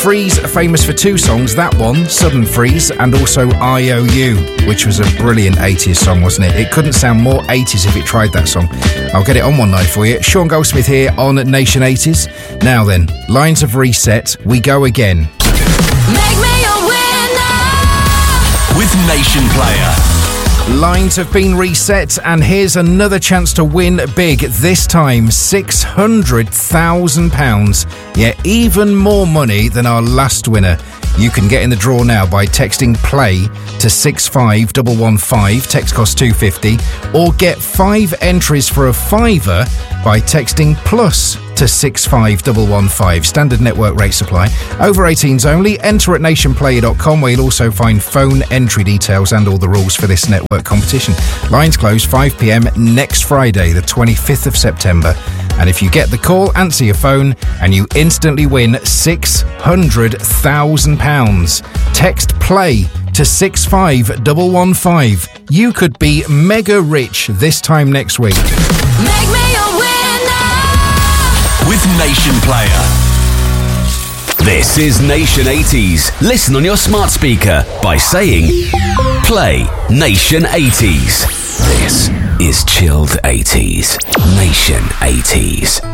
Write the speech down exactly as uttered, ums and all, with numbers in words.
Freeze are famous for two songs. That one, Sudden Freeze, and also I O U, which was a brilliant eighties song, wasn't it? It couldn't sound more eighties if it tried that song. I'll get it on one night for you. Sean Goldsmith here on Nation eighties. Now then, lines have reset. We go again. Make me a winner with Nation Player. Lines have been reset, and here's another chance to win big. This time, six hundred thousand pounds. Yeah, even more money than our last winner. You can get in the draw now by texting PLAY to six five one one five, text cost two pounds fifty, or get five entries for a fiver by texting PLUS to six five one one five. Standard network rate supply. Over eighteens only. Enter at nation player dot com, where you'll also find phone entry details and all the rules for this network competition. Lines close five p.m. next Friday, the twenty-fifth of September. And if you get the call, answer your phone and you instantly win six hundred thousand pounds. Text PLAY to six five one one five. You could be mega rich this time next week. Make me a winner with Nation Player. This is Nation eighties. Listen on your smart speaker by saying Play Nation eighties. This is Chilled eighties. Nation eighties.